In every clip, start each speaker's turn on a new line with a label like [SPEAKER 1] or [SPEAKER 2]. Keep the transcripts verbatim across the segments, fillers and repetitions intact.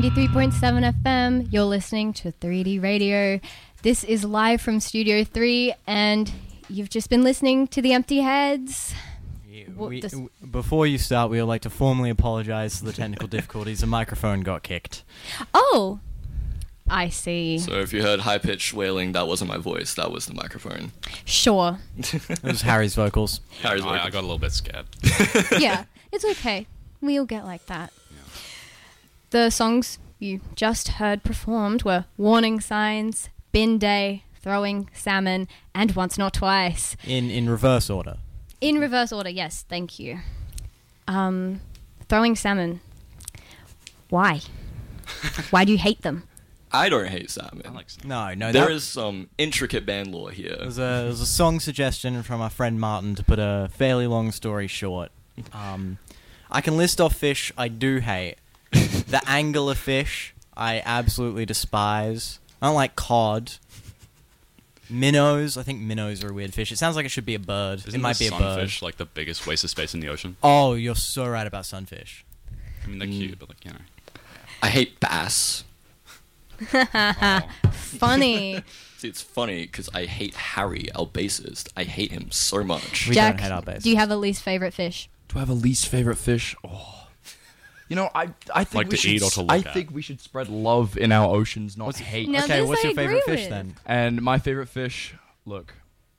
[SPEAKER 1] ninety-three point seven F M, you're listening to three D Radio. This is live from Studio three, and you've just been listening to The Empty Heads.
[SPEAKER 2] Yeah, we, w- before you start, we would like to formally apologise for the technical difficulties. The microphone got kicked.
[SPEAKER 1] Oh, I see.
[SPEAKER 3] So if you heard high-pitched wailing, that wasn't my voice, that was the microphone.
[SPEAKER 1] Sure.
[SPEAKER 2] It was Harry's vocals.
[SPEAKER 3] Harry's
[SPEAKER 4] I,
[SPEAKER 3] vocals.
[SPEAKER 4] I got a little bit scared.
[SPEAKER 1] Yeah, it's okay. We all get like that. The songs you just heard performed were Warning Signs, Bin Day, Throwing Salmon, and Once Not Twice.
[SPEAKER 2] In in reverse order.
[SPEAKER 1] In reverse order, yes, thank you. Um, Throwing Salmon. Why? Why do you hate them?
[SPEAKER 3] I don't hate salmon.
[SPEAKER 4] I like some.
[SPEAKER 2] No, no.
[SPEAKER 3] There
[SPEAKER 2] that,
[SPEAKER 3] is some intricate band lore here.
[SPEAKER 2] There was, a, there was a song suggestion from our friend Martin to put a fairly long story short. Um, I can list off fish I do hate. The angler fish, I absolutely despise. I don't like cod. Minnows, I think minnows are a weird fish. It sounds like it should be a bird.
[SPEAKER 4] Isn't
[SPEAKER 2] it might
[SPEAKER 4] the
[SPEAKER 2] be a bird.
[SPEAKER 4] sunfish like the biggest waste of space in the ocean?
[SPEAKER 2] Oh, you're so right about sunfish.
[SPEAKER 4] I mean, they're
[SPEAKER 3] Mm.
[SPEAKER 4] cute, but like, you know.
[SPEAKER 3] I hate bass.
[SPEAKER 4] Oh.
[SPEAKER 1] Funny.
[SPEAKER 3] See, it's funny because I hate Harry, our bassist. I hate him so much.
[SPEAKER 2] We
[SPEAKER 1] Jack,
[SPEAKER 2] don't hate our bases.
[SPEAKER 1] do you have a least favourite fish?
[SPEAKER 5] Do I have a least favorite fish? Oh, you know, I I think
[SPEAKER 4] Like
[SPEAKER 5] we
[SPEAKER 4] to
[SPEAKER 5] should,
[SPEAKER 4] eat or to look
[SPEAKER 5] I
[SPEAKER 4] at?
[SPEAKER 5] think we should spread love in our oceans, not
[SPEAKER 2] What's-
[SPEAKER 5] hate.
[SPEAKER 1] Now
[SPEAKER 2] okay,
[SPEAKER 1] this
[SPEAKER 2] what's
[SPEAKER 1] I
[SPEAKER 2] your favorite
[SPEAKER 1] agree
[SPEAKER 2] fish
[SPEAKER 1] with.
[SPEAKER 2] then?
[SPEAKER 5] And my favorite fish, look,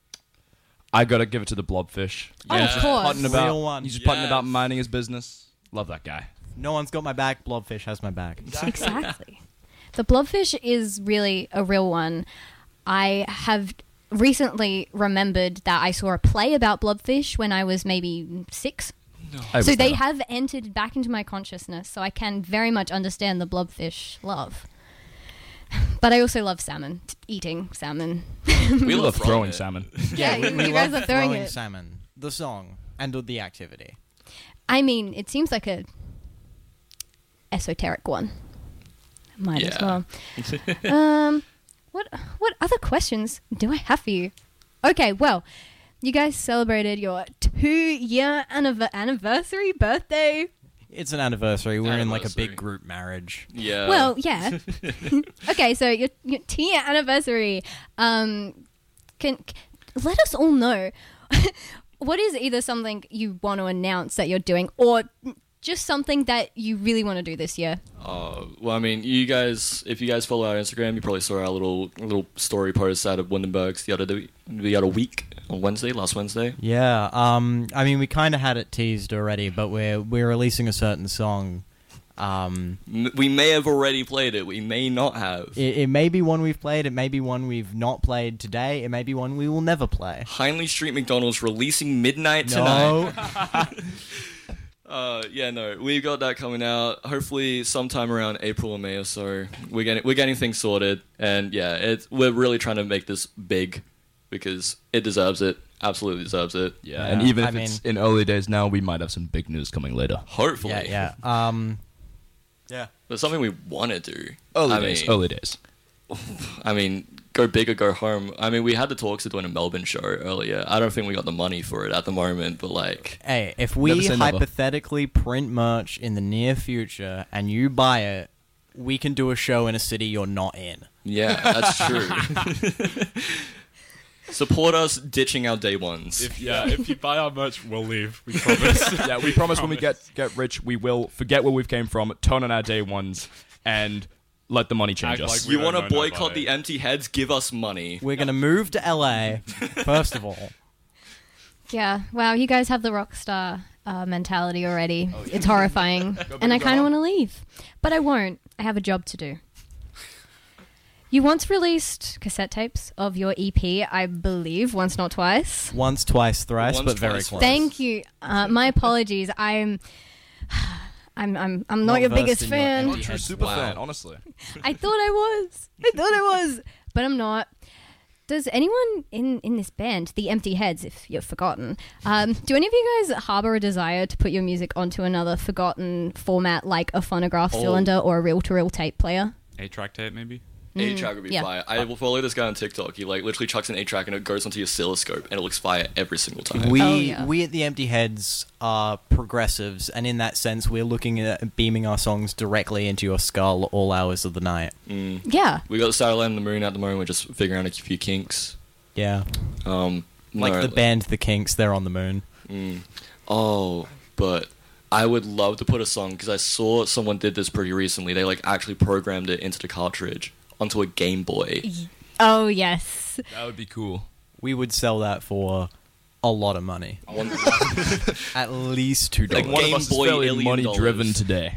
[SPEAKER 5] I gotta give it to the blobfish.
[SPEAKER 1] Oh,
[SPEAKER 4] Yeah.
[SPEAKER 1] of course.
[SPEAKER 5] Putting about,
[SPEAKER 2] Real one.
[SPEAKER 5] he's just putting
[SPEAKER 4] Yes.
[SPEAKER 5] about minding his business. Love that guy.
[SPEAKER 2] No one's got my back. Blobfish has my back.
[SPEAKER 1] Exactly. The blobfish is really a real one. I have recently remembered that I saw a play about blobfish when I was maybe six.
[SPEAKER 5] I
[SPEAKER 1] So
[SPEAKER 5] was
[SPEAKER 1] they
[SPEAKER 5] there.
[SPEAKER 1] have entered back into my consciousness, so I can very much understand the blobfish love. But I also love salmon, t- eating salmon.
[SPEAKER 5] We love
[SPEAKER 3] throwing
[SPEAKER 5] throwing
[SPEAKER 3] it.
[SPEAKER 5] salmon.
[SPEAKER 1] Yeah,
[SPEAKER 2] we,
[SPEAKER 1] you,
[SPEAKER 2] we
[SPEAKER 1] you guys
[SPEAKER 2] love
[SPEAKER 1] are throwing it.
[SPEAKER 2] salmon. The song and the activity.
[SPEAKER 1] I mean, it seems like a esoteric one. Might as
[SPEAKER 3] Yeah.
[SPEAKER 1] well. um, what what other questions do I have for you? Okay, well, you guys celebrated your two-year anniv- anniversary birthday.
[SPEAKER 2] It's an anniversary. We're in like a
[SPEAKER 3] Anniversary.
[SPEAKER 2] big group marriage.
[SPEAKER 3] Yeah.
[SPEAKER 1] Well, yeah. Okay, so your your two-year anniversary. Um, can c- let us all know what is either something you want to announce that you're doing, or just something that you really want to do this year.
[SPEAKER 3] Uh, well, I mean, you guys, if you guys follow our Instagram, you probably saw our little little story post out of Windenburg's the other day, the other week on Wednesday, last Wednesday.
[SPEAKER 2] Yeah. Um. I mean, we kind of had it teased already, but we're we're releasing a certain song. Um.
[SPEAKER 3] M- we may have already played it. We may not have.
[SPEAKER 2] It, it may be one we've played. It may be one we've not played today. It may be one we will never play.
[SPEAKER 3] Hindley Street McDonald's releasing midnight tonight.
[SPEAKER 2] No.
[SPEAKER 3] Uh, yeah, no, we've got that coming out. Hopefully, sometime around April or May or so. We're getting we're getting things sorted, and yeah, it's we're really trying to make this big because it deserves it. Absolutely deserves it.
[SPEAKER 5] Yeah,
[SPEAKER 2] Yeah,
[SPEAKER 5] and even
[SPEAKER 2] I
[SPEAKER 5] if it's
[SPEAKER 2] mean-
[SPEAKER 5] in early days now, we might have some big news coming later.
[SPEAKER 3] Hopefully,
[SPEAKER 2] yeah. Yeah. Um. Yeah.
[SPEAKER 3] But something we want to do.
[SPEAKER 5] Early
[SPEAKER 3] I
[SPEAKER 5] days.
[SPEAKER 3] mean,
[SPEAKER 5] Early days.
[SPEAKER 3] I mean, go big or go home. I mean, we had the talks of doing a Melbourne show earlier. I don't think we got the money for it at the moment, but like,
[SPEAKER 2] Hey, if
[SPEAKER 5] Never
[SPEAKER 2] we
[SPEAKER 5] say never.
[SPEAKER 2] hypothetically print merch in the near future and you buy it, we can do a show in a city you're not in.
[SPEAKER 3] yeah, that's true. Support us ditching our day ones.
[SPEAKER 4] If yeah, if you buy our merch, we'll leave. We promise.
[SPEAKER 5] Yeah, we promise when we get get rich, we will forget where we've came from, turn on our day ones, and let the money change
[SPEAKER 4] Act
[SPEAKER 5] us.
[SPEAKER 4] like we
[SPEAKER 3] You
[SPEAKER 4] don't
[SPEAKER 3] want to
[SPEAKER 4] know
[SPEAKER 3] boycott
[SPEAKER 4] nobody.
[SPEAKER 3] the empty heads? Give us money.
[SPEAKER 2] We're going to move to L A, first of all.
[SPEAKER 1] Yeah, wow, you guys have the rock star uh, mentality already. It's horrifying, and I kind of want to leave, but I won't. I have a job to do. You once released cassette tapes of your E P, I believe, Once Not Twice.
[SPEAKER 2] Once, twice, thrice,
[SPEAKER 3] Once,
[SPEAKER 2] but very
[SPEAKER 3] twice,
[SPEAKER 2] close.
[SPEAKER 1] Thank you. Uh, my apologies. I'm, I'm, I'm, I'm not,
[SPEAKER 2] Not
[SPEAKER 1] your
[SPEAKER 2] versed
[SPEAKER 1] biggest
[SPEAKER 2] in your
[SPEAKER 1] fan.
[SPEAKER 2] empty
[SPEAKER 5] True
[SPEAKER 2] heads.
[SPEAKER 5] super
[SPEAKER 3] Wow.
[SPEAKER 5] fan, honestly.
[SPEAKER 1] I thought I was. I thought I was, but I'm not. Does anyone in, in this band, the Empty Heads, if you've forgotten, um, do any of you guys harbor a desire to put your music onto another forgotten format like a phonograph
[SPEAKER 3] Oh.
[SPEAKER 1] cylinder or a reel-to-reel tape player?
[SPEAKER 4] Eight track tape, maybe.
[SPEAKER 3] eight track would be
[SPEAKER 1] yeah.
[SPEAKER 3] fire. I will follow this guy on TikTok. He like literally chucks an eight track and it goes onto your oscilloscope and it looks fire every single time.
[SPEAKER 2] We
[SPEAKER 1] Oh, yeah.
[SPEAKER 2] we at the Empty Heads are progressives, and in that sense, we're looking at beaming our songs directly into your skull all hours of the night.
[SPEAKER 3] Mm.
[SPEAKER 1] Yeah.
[SPEAKER 3] We got the Starlight and the Moon at the moment. We're just figuring out a few kinks.
[SPEAKER 2] Yeah,
[SPEAKER 3] Um,
[SPEAKER 2] like
[SPEAKER 3] no,
[SPEAKER 2] the band The Kinks, they're on the moon.
[SPEAKER 3] Mm. Oh, but I would love to put a song because I saw someone did this pretty recently. They like actually programmed it into the cartridge onto a Game Boy.
[SPEAKER 1] Oh, yes.
[SPEAKER 5] That would be cool.
[SPEAKER 2] We would sell that for a lot of money,
[SPEAKER 3] One,
[SPEAKER 2] at least two
[SPEAKER 3] Like
[SPEAKER 2] dollars.
[SPEAKER 5] One
[SPEAKER 3] Game
[SPEAKER 5] of us
[SPEAKER 3] Boy
[SPEAKER 5] is fairly
[SPEAKER 3] alien
[SPEAKER 5] money driven
[SPEAKER 3] dollars.
[SPEAKER 5] today.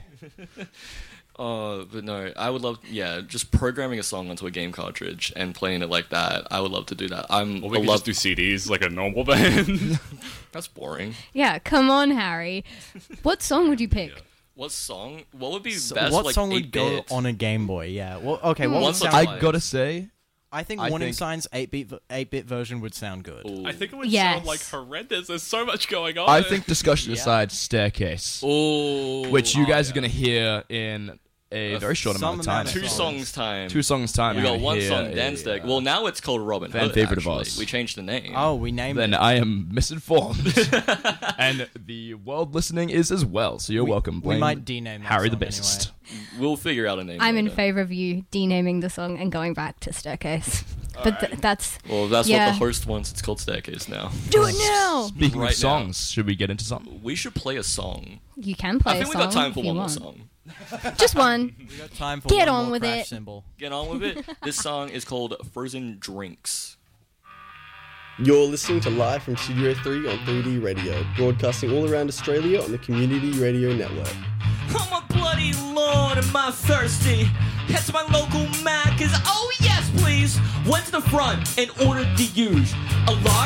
[SPEAKER 3] uh, but no, I would love, yeah, just programming a song onto a game cartridge and playing it like that. I would love to do that. I'm
[SPEAKER 4] Or we
[SPEAKER 3] I
[SPEAKER 4] could
[SPEAKER 3] love
[SPEAKER 4] just do C Ds like a normal band.
[SPEAKER 3] That's boring.
[SPEAKER 1] Yeah, come on, Harry. What song would you pick?
[SPEAKER 3] What song? What would be
[SPEAKER 2] So
[SPEAKER 3] best?
[SPEAKER 2] what
[SPEAKER 3] like
[SPEAKER 2] song would go
[SPEAKER 3] eight-bit?
[SPEAKER 2] on a Game Boy? Yeah. Well, okay. What
[SPEAKER 1] Hmm.
[SPEAKER 2] would
[SPEAKER 3] One song-
[SPEAKER 2] sound,
[SPEAKER 5] I gotta say,
[SPEAKER 2] I think
[SPEAKER 5] I
[SPEAKER 2] Warning
[SPEAKER 5] think-
[SPEAKER 2] Signs eight bit eight bit version would sound good.
[SPEAKER 3] Ooh.
[SPEAKER 4] I think it would
[SPEAKER 1] Yes.
[SPEAKER 4] sound like horrendous. There's so much going on.
[SPEAKER 5] I think discussion
[SPEAKER 2] Yeah.
[SPEAKER 5] aside, Staircase,
[SPEAKER 3] Ooh.
[SPEAKER 5] which you
[SPEAKER 3] Oh,
[SPEAKER 5] guys
[SPEAKER 3] yeah.
[SPEAKER 5] are gonna hear in a
[SPEAKER 3] A
[SPEAKER 5] very short
[SPEAKER 2] some
[SPEAKER 5] amount of time.
[SPEAKER 2] amount of
[SPEAKER 3] Two
[SPEAKER 2] songs.
[SPEAKER 3] songs time.
[SPEAKER 5] Two songs time.
[SPEAKER 3] We
[SPEAKER 5] you're
[SPEAKER 3] got
[SPEAKER 5] gonna
[SPEAKER 3] one
[SPEAKER 5] hear
[SPEAKER 3] song,
[SPEAKER 5] a,
[SPEAKER 3] Dance Deck.
[SPEAKER 5] uh,
[SPEAKER 3] Well, now it's called Robin
[SPEAKER 5] fan
[SPEAKER 3] Hood.
[SPEAKER 5] favorite of
[SPEAKER 3] actually.
[SPEAKER 5] ours.
[SPEAKER 3] We changed the name.
[SPEAKER 2] Oh, we named
[SPEAKER 5] Then
[SPEAKER 2] it.
[SPEAKER 5] I am misinformed, and the world listening is as well. So you're
[SPEAKER 2] We-
[SPEAKER 5] welcome.
[SPEAKER 2] we
[SPEAKER 5] Blame
[SPEAKER 2] might dename that
[SPEAKER 5] Harry the
[SPEAKER 2] song
[SPEAKER 5] Beast.
[SPEAKER 3] We'll figure out a name.
[SPEAKER 1] I'm in
[SPEAKER 3] later.
[SPEAKER 1] favor of you denaming the song and going back to Staircase. But th- that's...
[SPEAKER 3] Well, if that's
[SPEAKER 1] Yeah.
[SPEAKER 3] what the host wants. It's called Staircase now.
[SPEAKER 1] Do it now!
[SPEAKER 5] Speaking
[SPEAKER 3] Right
[SPEAKER 5] of songs, should we get into something?
[SPEAKER 3] We should play a song.
[SPEAKER 1] You can play
[SPEAKER 3] I think
[SPEAKER 1] a
[SPEAKER 3] we
[SPEAKER 1] song
[SPEAKER 3] got time for
[SPEAKER 1] if you
[SPEAKER 3] one more
[SPEAKER 1] want.
[SPEAKER 3] song.
[SPEAKER 1] Just one.
[SPEAKER 2] We got time for
[SPEAKER 1] Get
[SPEAKER 2] one
[SPEAKER 1] on
[SPEAKER 2] more
[SPEAKER 1] with
[SPEAKER 2] crash
[SPEAKER 1] it.
[SPEAKER 2] cymbal.
[SPEAKER 3] Get on with it. This song is called Frozen Drinks.
[SPEAKER 6] You're listening to Live from Studio three on three D Radio, broadcasting all around Australia on the Community Radio Network.
[SPEAKER 7] I'm a bloody lord, am I thirsty? Head to my local Macca's, oh yes please. Went to the front and ordered the huge, a large